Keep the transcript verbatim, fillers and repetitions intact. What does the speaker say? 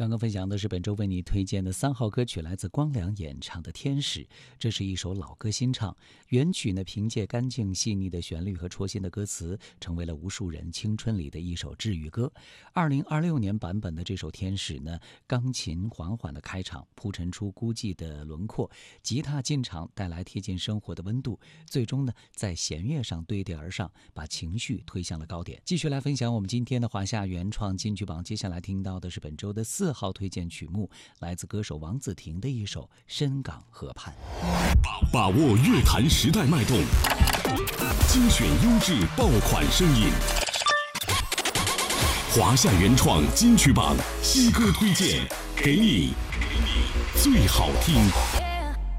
刚刚分享的是本周为你推荐的三号歌曲，来自光良演唱的《天使》。这是一首老歌新唱，原曲呢凭借干净细腻的旋律和戳心的歌词，成为了无数人青春里的一首治愈歌。二零二六年版本的这首《天使》呢，钢琴缓缓的开场，铺陈出孤寂的轮廓，吉他进场带来贴近生活的温度，最终呢在弦乐上堆叠而上，把情绪推向了高点。继续来分享我们今天的华夏原创金曲榜，接下来听到的是本周的四号推荐曲目，来自歌手王子婷的一首《深港河畔》。 把握乐坛时代脉动，精选优质爆款声音。华夏原创金曲榜新歌推荐，给你最好听。